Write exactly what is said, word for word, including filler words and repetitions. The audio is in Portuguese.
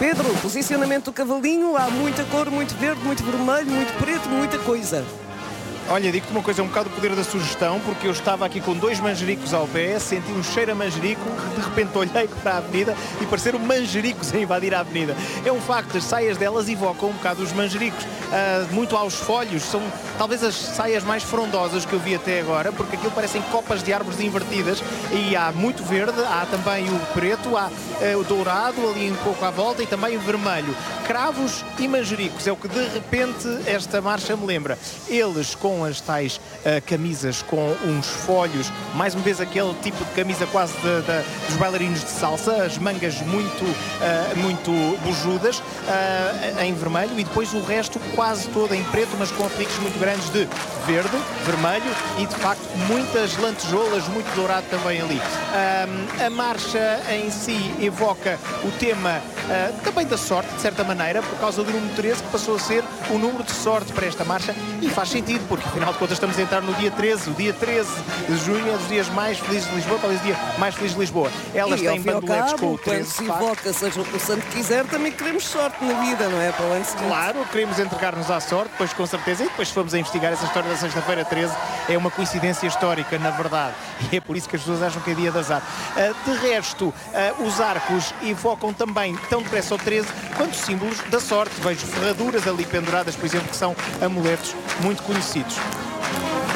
Pedro, posicionamento do cavalinho, há muita cor, muito verde, muito vermelho, muito preto, muita coisa. Olha, digo-te uma coisa, um bocado o poder da sugestão, porque eu estava aqui com dois manjericos ao pé, senti um cheiro a manjerico, de repente olhei para a avenida e pareceram manjericos a invadir a avenida. É um facto, as saias delas evocam um bocado os manjericos, uh, muito aos folhos, são talvez as saias mais frondosas que eu vi até agora, porque aquilo parecem copas de árvores invertidas e há muito verde, há também o preto, há uh, o dourado ali um pouco à volta e também o vermelho. Cravos e manjericos, é o que de repente esta marcha me lembra. Eles com as tais uh, camisas com uns folhos, mais uma vez aquele tipo de camisa quase de, de, dos bailarinos de salsa, as mangas muito, uh, muito bujudas, uh, em vermelho, e depois o resto quase todo em preto, mas com apliques muito grandes de verde, vermelho e de facto muitas lantejoulas, muito dourado também ali. Uh, a marcha em si evoca o tema uh, também da sorte, de certa maneira, por causa do número treze, que passou a ser o número de sorte para esta marcha, e faz sentido, porque afinal de contas estamos a entrar no dia treze, o dia treze de junho é dos dias mais felizes de Lisboa, talvez o dia mais feliz de Lisboa. Elas e, têm bandoletes com o treze. Quando se invoca, seja o que o santo quiser, também queremos sorte na vida, não é? Para o ano seguinte. Claro, queremos entregar-nos à sorte, pois com certeza, e depois se formos a investigar essa história da sexta-feira treze, é uma coincidência histórica, na verdade, e é por isso que as pessoas acham que é dia de azar. Uh, de resto, uh, os arcos evocam também tão depressa o treze quanto símbolos da sorte. Vejo ferraduras ali penduradas, por exemplo, que são amuletos muito conhecidos.